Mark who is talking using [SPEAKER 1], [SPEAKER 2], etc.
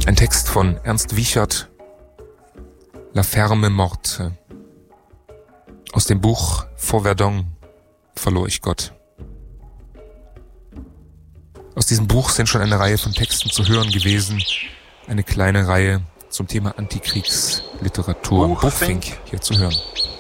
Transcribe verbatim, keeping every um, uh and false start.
[SPEAKER 1] Ein Text von Ernst Wiechert, La Ferme Morte. Aus dem Buch Vor Verdun verlor ich Gott. Aus diesem Buch sind schon eine Reihe von Texten zu hören gewesen. Eine kleine Reihe zum Thema Antikriegsliteratur. Buchfink hier zu hören.